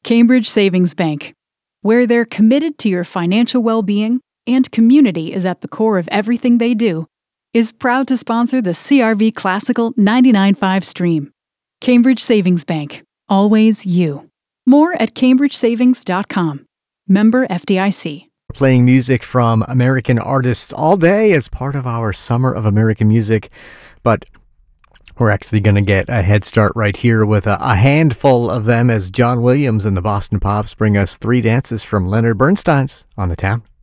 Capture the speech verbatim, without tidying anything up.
Cambridge Savings Bank, where they're committed to your financial well-being and community is at the core of everything they do, is proud to sponsor the C R V Classical ninety-nine point five stream. Cambridge Savings Bank. Always you. More at cambridge savings dot com. Member F D I C. Playing music from American artists all day as part of our Summer of American Music, but we're actually going to get a head start right here with a, a handful of them as John Williams and the Boston Pops bring us three dances from Leonard Bernstein's On the Town.